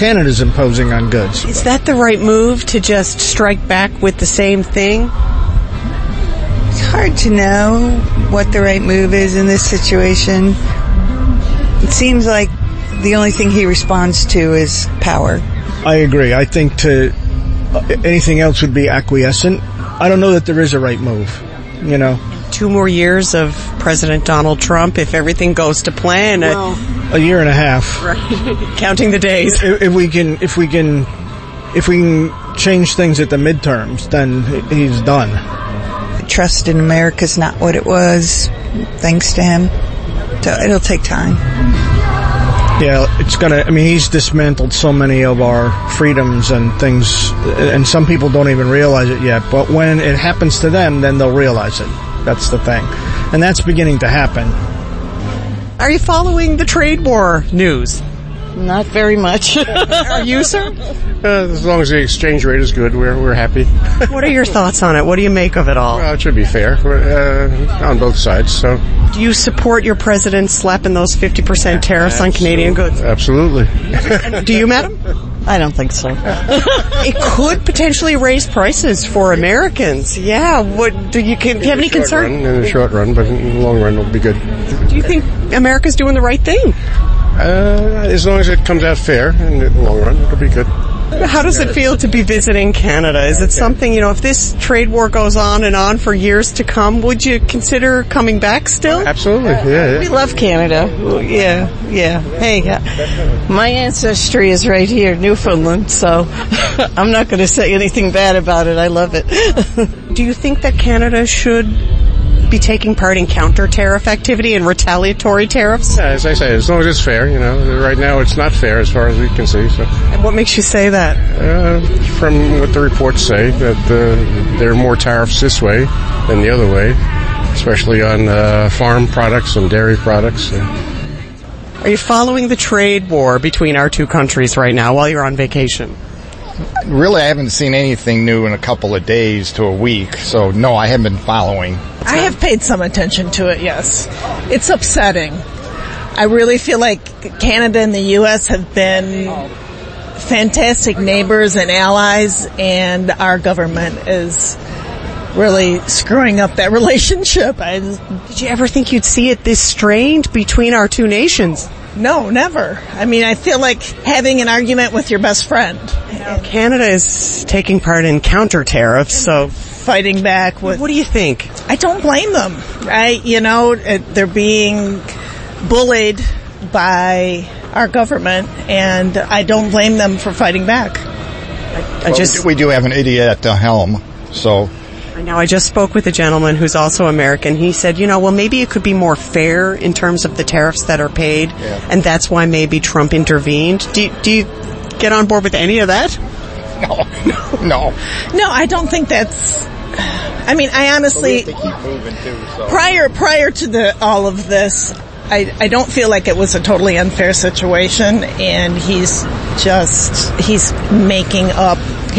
Canada's imposing on goods. Is that the right move, to just strike back with the same thing? It's hard to know what the right move is in this situation. It seems like the only thing he responds to is power. I agree. I think anything else would be acquiescent. I don't know that there is a right move, 2 more years of President Donald Trump, if everything goes to plan. Well, a year and a half. Right. Counting the days. If we can change things at the midterms, then he's done. The trust in America's not what it was, thanks to him. So it'll take time. Yeah, he's dismantled so many of our freedoms and things, and some people don't even realize it yet, but when it happens to them, then they'll realize it. That's the thing. And that's beginning to happen. Are you following the trade war news? Not very much. Are you, sir? As long as the exchange rate is good, we're happy. What are your thoughts on it? What do you make of it all? Well, it should be fair on both sides. So, do you support your president slapping those 50% tariffs on Canadian goods? Absolutely. Do you, madam? I don't think so. It could potentially raise prices for Americans. Yeah. Do you have any concern? In the short run, but in the long run, it'll be good. Do you think America's doing the right thing? As long as it comes out fair in the long run, it'll be good. How does it feel to be visiting Canada? Is it something, if this trade war goes on and on for years to come, would you consider coming back still? Absolutely, yeah. We love Canada. Yeah. Hey, my ancestry is right here, Newfoundland, so I'm not going to say anything bad about it. I love it. Do you think that Canada should be taking part in counter-tariff activity and retaliatory tariffs? Yeah, as I say, as long as it's fair, right now it's not fair as far as we can see. So. And what makes you say that? From what the reports say, that there are more tariffs this way than the other way, especially on farm products and dairy products. Are you following the trade war between our two countries right now while you're on vacation? Really, I haven't seen anything new in a couple of days to a week, so no, I haven't been following. I have paid some attention to it, yes. It's upsetting. I really feel like Canada and the U.S. have been fantastic neighbors and allies, and our government is really screwing up that relationship. Did you ever think you'd see it this strained between our two nations? No, never. I feel like having an argument with your best friend. Canada is taking part in counter tariffs, so fighting back with... What do you think? I don't blame them. They're being bullied by our government, and I don't blame them for fighting back. We do have an idiot at the helm, so... I just spoke with a gentleman who's also American. He said, maybe it could be more fair in terms of the tariffs that are paid, and that's why maybe Trump intervened. Do you get on board with any of that? No, I don't think that's... I honestly... But we have to keep moving too, so. Prior to all of this, I don't feel like it was a totally unfair situation, and he's making up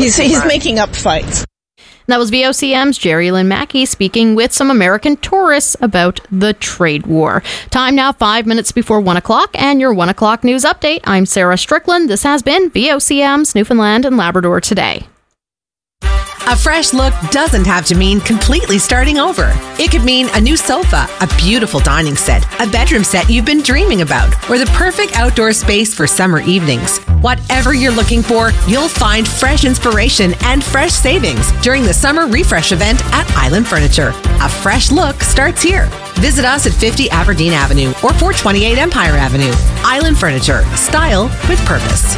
fights. That was VOCM's Jerry Lynn Mackey speaking with some American tourists about the trade war. Time now 5 minutes before 1 o'clock, and your 1 o'clock news update. I'm Sarah Strickland. This has been VOCM's Newfoundland and Labrador Today. A fresh look doesn't have to mean completely starting over. It could mean a new sofa, a beautiful dining set, a bedroom set you've been dreaming about, or the perfect outdoor space for summer evenings. Whatever you're looking for, you'll find fresh inspiration and fresh savings during the Summer Refresh event at Island Furniture. A fresh look starts here. Visit us at 50 Aberdeen Avenue or 428 Empire Avenue. Island Furniture. Style with purpose.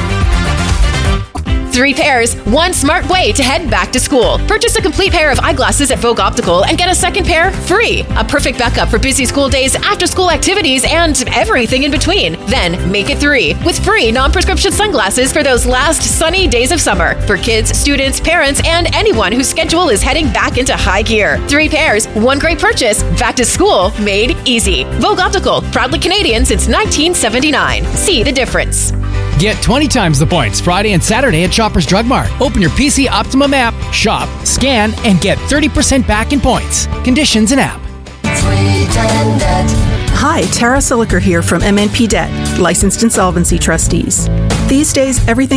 3 pairs, 1 smart way to head back to school. Purchase a complete pair of eyeglasses at Vogue Optical and get a second pair free. A perfect backup for busy school days, after-school activities, and everything in between. Then make it 3 with free non-prescription sunglasses for those last sunny days of summer for kids, students, parents, and anyone whose schedule is heading back into high gear. 3 pairs, 1 great purchase. Back to school made easy. Vogue Optical, proudly Canadian since 1979. See the difference. Get 20 times the points Friday and Saturday at Shoppers Drug Mart. Open your PC Optimum app, shop, scan, and get 30% back in points. Conditions and app. Hi, Tara Siliker here from MNP Debt, licensed insolvency trustees. These days, everything